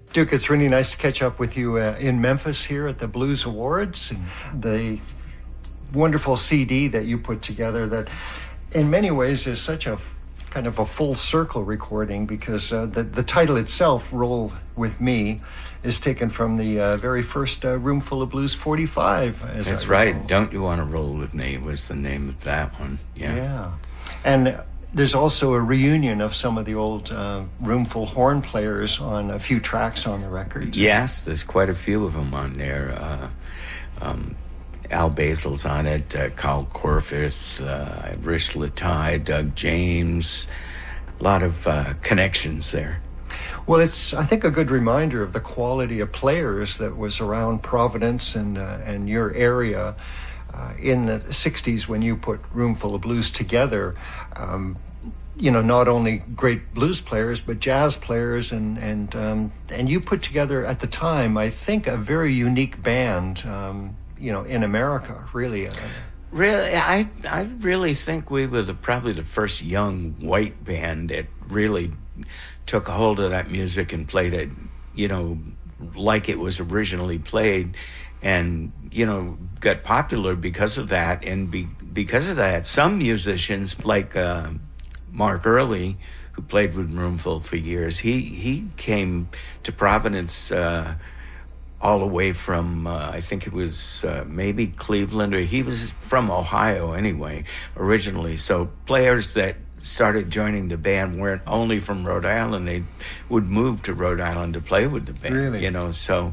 Duke, it's really nice to catch up with you in Memphis here at the Blues Awards. And the wonderful CD that you put together that in many ways is such a kind of a full circle recording, because the title itself, Roll With Me, is taken from the very first Roomful of Blues 45. That's right. Don't You Want to Roll With Me was the name of that one. Yeah. And there's also a reunion of some of the old Roomful horn players on a few tracks on the record. Yes, there's quite a few of them on there. Al Basil's on it, Carl Corfith, Rich Latai, Doug James. A lot of connections there. Well, it's, I think, a good reminder of the quality of players that was around Providence and your area in the 60s when you put Roomful of Blues together. Not only great blues players, but jazz players, and you put together, at the time, I think, a very unique band, in America, really. Really, I really think we were probably the first young white band that really took a hold of that music and played it, like it was originally played, and, got popular because of that. And because of that, some musicians, like Mark Early, who played with Roomful for years, he came to Providence all the way from, I think it was maybe Cleveland, or he was from Ohio anyway, originally. So players that started joining the band weren't only from Rhode Island, they would move to Rhode Island to play with the band, really? So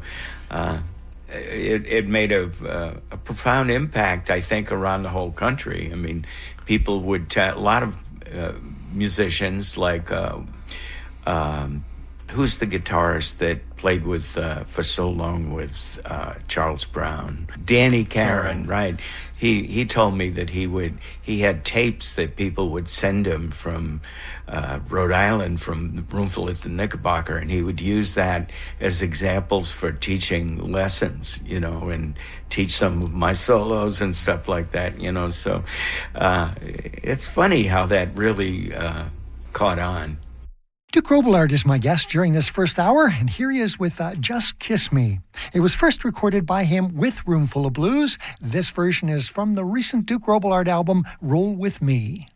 it made a profound impact, I think, around the whole country. I mean, people would, a lot of musicians, like, who's the guitarist that played with for so long with Charles Brown? Danny Karen, right? He told me that he had tapes that people would send him from Rhode Island, from the Roomful at the Knickerbocker, and he would use that as examples for teaching lessons, and teach some of my solos and stuff like that, So it's funny how that really caught on. Duke Robillard is my guest during this first hour, and here he is with Just Kiss Me. It was first recorded by him with Roomful of Blues. This version is from the recent Duke Robillard album, Roll With Me.